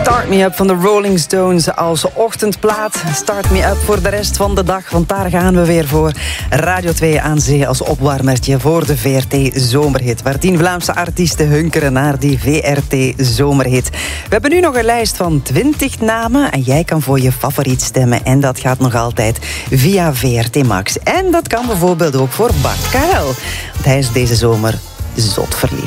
Start Me Up van de Rolling Stones als ochtendplaat. Start Me Up voor de rest van de dag, want daar gaan we weer voor. Radio 2 aan zee als opwarmertje voor de VRT Zomerhit. Waar 10 Vlaamse artiesten hunkeren naar die VRT Zomerhit. We hebben nu nog een lijst van 20 namen en jij kan voor je favoriet stemmen. En dat gaat nog altijd via VRT Max. En dat kan bijvoorbeeld ook voor Bart Karel. Want hij is deze zomer zot verliefd.